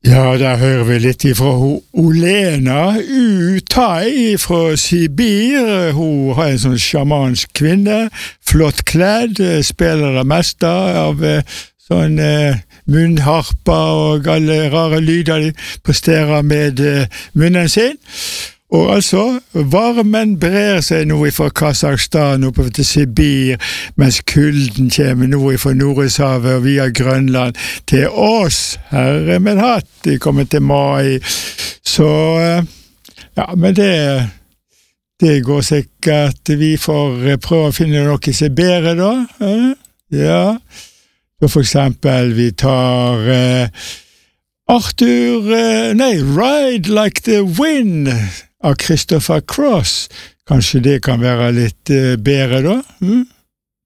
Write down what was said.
Ja, der hører vi litt ifra Olena Utai fra Sibir. Hun har en sånn sjamansk kvinne, flott kledd, spiller det meste av sånn munnharper og alle rare lyder de presterer med munnen sin. Og altså, varmen brer seg nå fra Kazakhstan oppover til Sibir, mens kulden kommer nå fra Nordøsthavet og via Grønland til oss. Herre min hatt, de kommer til mai. Så, ja, men det går sikkert. Vi får prøve å finne noe som er bedre da. Ja, så for eksempel vi tar Ride Like the Wind av Christopher Cross. Kanskje det kan være litt bedre da?